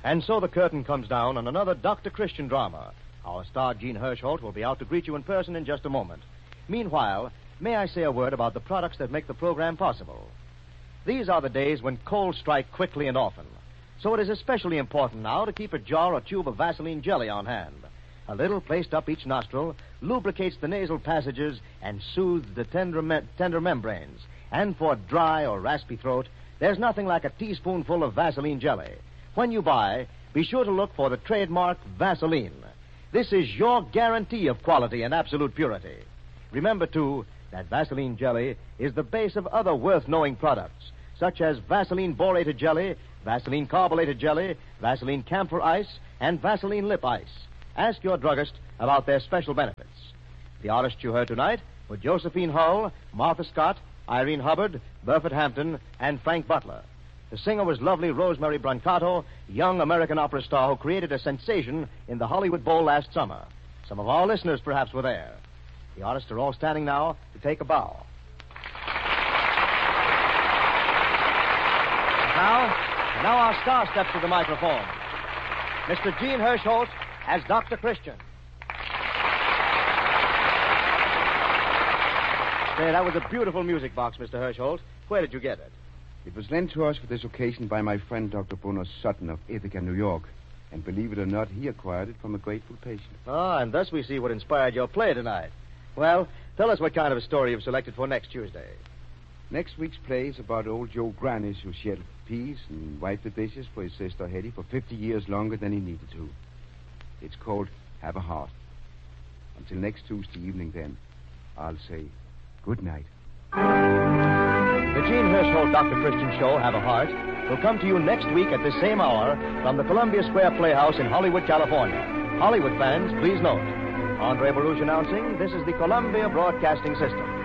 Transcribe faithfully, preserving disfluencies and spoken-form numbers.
And so the curtain comes down on another Doctor Christian drama. Our star, Gene Hirschholt, will be out to greet you in person in just a moment. Meanwhile, may I say a word about the products that make the program possible? These are the days when colds strike quickly and often. So it is especially important now to keep a jar or tube of Vaseline jelly on hand. A little placed up each nostril lubricates the nasal passages and soothes the tender, me- tender membranes. And for dry or raspy throat, there's nothing like a teaspoonful of Vaseline jelly. When you buy, be sure to look for the trademark Vaseline. This is your guarantee of quality and absolute purity. Remember, too, that Vaseline jelly is the base of other worth-knowing products, such as Vaseline borated jelly, Vaseline carbonated jelly, Vaseline camphor ice, and Vaseline lip ice. Ask your druggist about their special benefits. The artists you heard tonight were Josephine Hull, Martha Scott, Irene Hubbard, Burford Hampton, and Frank Butler. The singer was lovely Rosemary Brancato, young American opera star who created a sensation in the Hollywood Bowl last summer. Some of our listeners perhaps were there. The artists are all standing now to take a bow. And now, and now our star steps to the microphone. Mister Gene Hirschholt as Doctor Christian. Say, that was a beautiful music box, Mister Hirschholt. Where did you get it? It was lent to us for this occasion by my friend Doctor Bruno Sutton of Ithaca, New York. And believe it or not, he acquired it from a grateful patient. Ah, and thus we see what inspired your play tonight. Well, tell us what kind of a story you've selected for next Tuesday. Next week's play is about old Joe Grannis, who shed peas and wiped the dishes for his sister Hetty for fifty years longer than he needed to. It's called Have a Heart. Until next Tuesday evening, then, I'll say good night. The Gene Hirschholt Doctor Christian Show, Have a Heart, will come to you next week at this same hour from the Columbia Square Playhouse in Hollywood, California. Hollywood fans, please note. Andre Baruch announcing, this is the Columbia Broadcasting System.